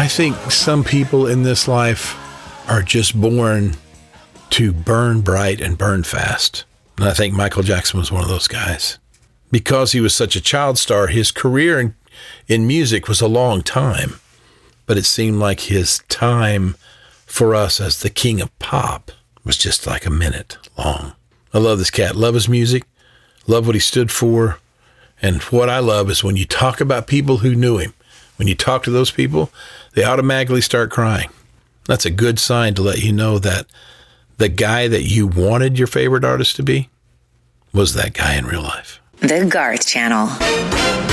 I think some people in this life are just born to burn bright and burn fast. And I think Michael Jackson was one of those guys. Because he was such a child star, his career in music was a long time. But it seemed like his time for us as the king of pop was just like a minute long. I love this cat. Love his music. Love what he stood for. And what I love is when you talk about people who knew him, when you talk to those people, they automatically start crying. That's a good sign to let you know that the guy that you wanted your favorite artist to be was that guy in real life. The Garth Channel.